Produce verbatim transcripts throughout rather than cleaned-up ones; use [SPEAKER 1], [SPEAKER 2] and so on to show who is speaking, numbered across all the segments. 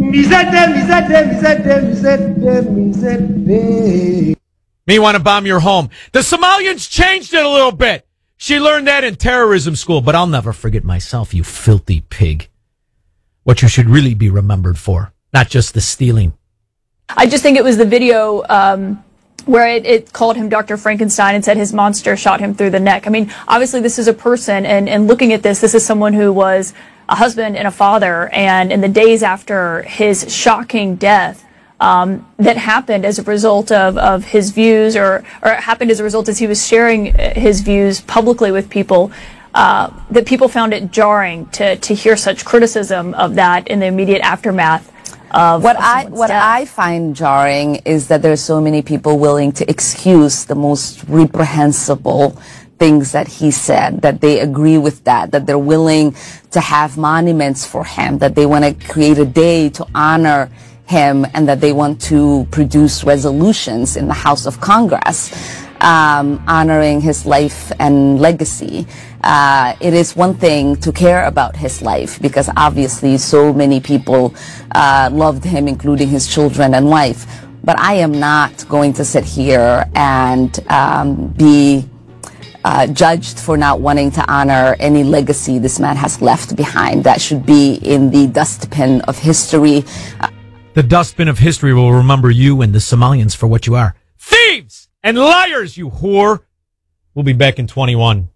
[SPEAKER 1] Me want to bomb your home. The Somalians changed it a little bit. She learned that in terrorism school, but I'll never forget myself, you filthy pig. What you should really be remembered for, not just the stealing.
[SPEAKER 2] I just think it was the video um, where it, it called him Doctor Frankenstein and said his monster shot him through the neck. I mean, obviously this is a person, and, and looking at this, this is someone who was a husband and a father, and in the days after his shocking death, um, that happened as a result of, of his views, or, or it happened as a result as he was sharing his views publicly with people, uh, that people found it jarring to, to hear such criticism of that in the immediate aftermath. Of,
[SPEAKER 3] what
[SPEAKER 2] of
[SPEAKER 3] I what
[SPEAKER 2] death.
[SPEAKER 3] I find jarring is that there are so many people willing to excuse the most reprehensible things that he said, that they agree with that, that they're willing to have monuments for him, that they want to create a day to honor him, and that they want to produce resolutions in the House of Congress um, honoring his life and legacy. Uh, it is one thing to care about his life, because obviously so many people uh, loved him, including his children and wife. But I am not going to sit here and um, be uh, judged for not wanting to honor any legacy this man has left behind. That should be in the dustbin of history. Uh,
[SPEAKER 1] the dustbin of history will remember you and the Somalians for what you are. Thieves and liars, you whore! We'll be back in twenty-one.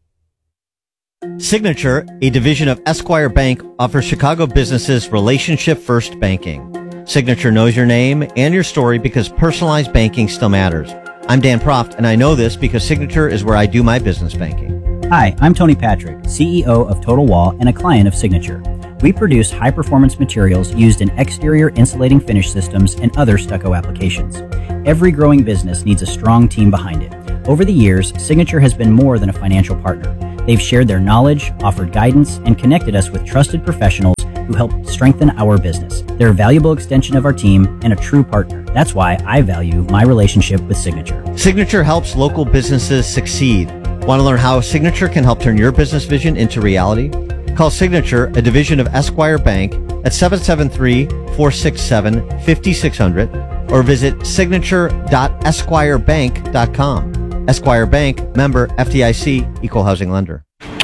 [SPEAKER 4] Signature, a division of Esquire Bank, offers Chicago businesses relationship-first banking. Signature knows your name and your story because personalized banking still matters. I'm Dan Proft, and I know this because Signature is where I do my business banking.
[SPEAKER 5] Hi, I'm Tony Patrick, C E O of Total Wall and a client of Signature. We produce high-performance materials used in exterior insulating finish systems and other stucco applications. Every growing business needs a strong team behind it. Over the years, Signature has been more than a financial partner. They've shared their knowledge, offered guidance, and connected us with trusted professionals who help strengthen our business. They're a valuable extension of our team and a true partner. That's why I value my relationship with Signature.
[SPEAKER 4] Signature helps local businesses succeed. Want to learn how Signature can help turn your business vision into reality? Call Signature, a division of Esquire Bank, at seven seven three, four six seven, five six zero zero or visit signature dot esquire bank dot com. Esquire Bank, member F D I C, equal housing lender.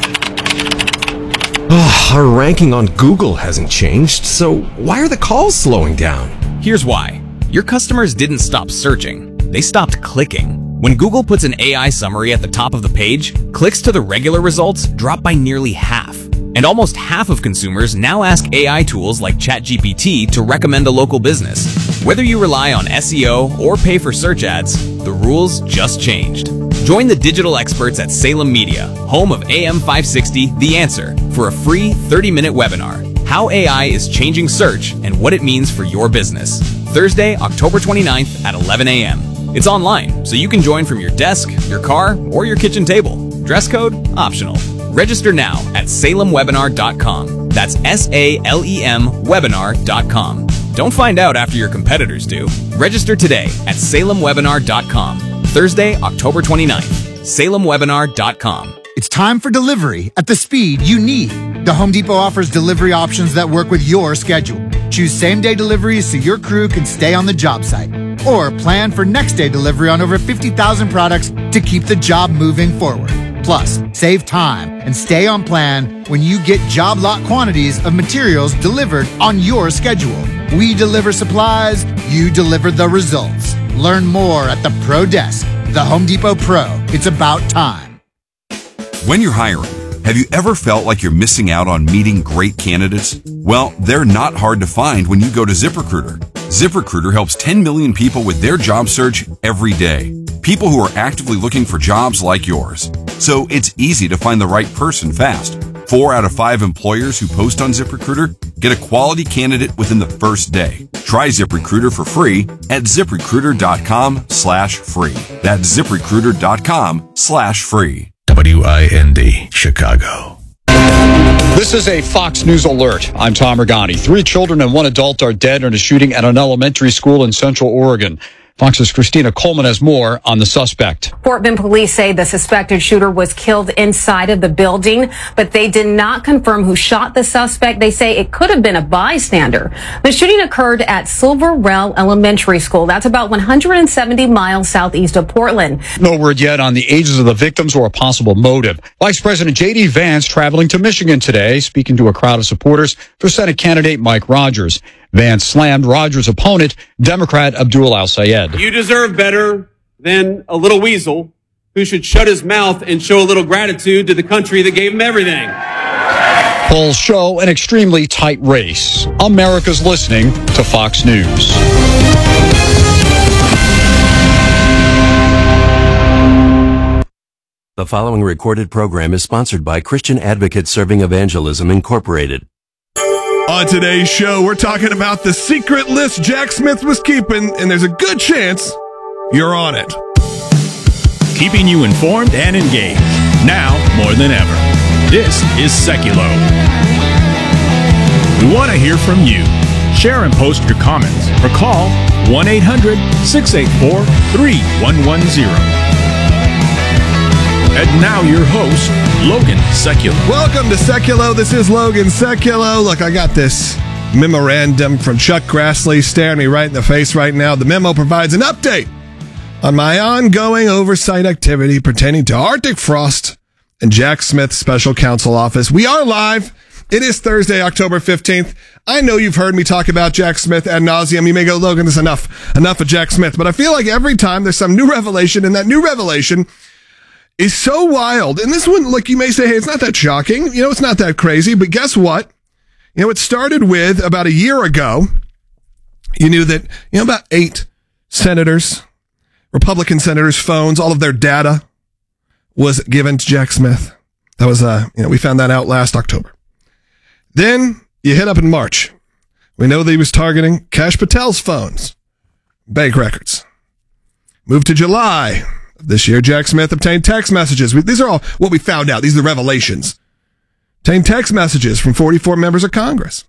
[SPEAKER 6] Oh, our ranking on Google hasn't changed, so why are the calls slowing down?
[SPEAKER 7] Here's why. Your customers didn't stop searching. They stopped clicking. When Google puts an A I summary at the top of the page, clicks to the regular results drop by nearly half. And almost half of consumers now ask A I tools like ChatGPT to recommend a local business. Whether you rely on S E O or pay for search ads, the rules just changed. Join the digital experts at Salem Media, home of A M five sixty, The Answer, for a free thirty minute webinar. How A I is changing search and what it means for your business. Thursday, October twenty-ninth at eleven a m It's online, so you can join from your desk, your car, or your kitchen table. Dress code optional. Register now at salem webinar dot com. That's S A L E M webinar dot com. Don't find out after your competitors do. Register today at salem webinar dot com. Thursday, October twenty-ninth. salem webinar dot com.
[SPEAKER 8] It's time for delivery at the speed you need. The Home Depot offers delivery options that work with your schedule. Choose same-day deliveries so your crew can stay on the job site. Or plan for next-day delivery on over fifty thousand products to keep the job moving forward. Plus, save time and stay on plan when you get job lot quantities of materials delivered on your schedule. We deliver supplies, you deliver the results. Learn more at the Pro Desk. The Home Depot Pro. It's about time.
[SPEAKER 9] When you're hiring, have you ever felt like you're missing out on meeting great candidates? Well, they're not hard to find when you go to ZipRecruiter. ZipRecruiter helps ten million people with their job search every day. People who are actively looking for jobs like yours. So it's easy to find the right person fast. Four out of five employers who post on ZipRecruiter get a quality candidate within the first day. Try ZipRecruiter for free at ZipRecruiter.com slash free. That's ZipRecruiter.com slash free.
[SPEAKER 10] W I N D, Chicago.
[SPEAKER 11] This is a Fox News alert. I'm Tom Regani. Three children and one adult are dead in a shooting at an elementary school in Central Oregon. Fox's Christina Coleman has more on the suspect.
[SPEAKER 12] Fort Bend police say the suspected shooter was killed inside of the building, but they did not confirm who shot the suspect. They say it could have been a bystander. The shooting occurred at Silver Rell Elementary School. That's about one hundred seventy miles southeast of Portland.
[SPEAKER 11] No word yet on the ages of the victims or a possible motive. Vice President J D Vance traveling to Michigan today, speaking to a crowd of supporters for Senate candidate Mike Rogers. Vance slammed Rogers' opponent, Democrat Abdul Al-Sayed.
[SPEAKER 13] You deserve better than a little weasel who should shut his mouth and show a little gratitude to the country that gave him everything.
[SPEAKER 11] Polls show an extremely tight race. America's listening to Fox News.
[SPEAKER 14] The following recorded program is sponsored by Christian Advocate Serving Evangelism, Incorporated.
[SPEAKER 6] On today's show, we're talking about the secret list Jack Smith was keeping, and there's a good chance you're on it.
[SPEAKER 10] Keeping you informed and engaged, now more than ever. This is Seculo. We want to hear from you. Share and post your comments or call one eight hundred, six eight four, three one one zero. And now your host, Logan Seculo.
[SPEAKER 6] Welcome to Seculo. This is Logan Seculo. Look, I got this memorandum from Chuck Grassley staring me right in the face right now. The memo provides an update on my ongoing oversight activity pertaining to Arctic Frost and Jack Smith's special counsel office. We are live. It is Thursday, October fifteenth. I know you've heard me talk about Jack Smith ad nauseum. You may go, Logan, this is enough. Enough of Jack Smith. But I feel like every time there's some new revelation, and that new revelation is so wild. And this one, like, you may say, hey, it's not that shocking. You know, it's not that crazy. But guess what? You know, it started with about a year ago. You knew that, you know, about eight senators, Republican senators' phones, all of their data was given to Jack Smith. That was, uh, you know, we found that out last October. Then you hit up in March. We know that he was targeting Kash Patel's phones, bank records. Moved to July. This year, Jack Smith obtained text messages. These are all what we found out. These are the revelations. Obtained text messages from forty-four members of Congress.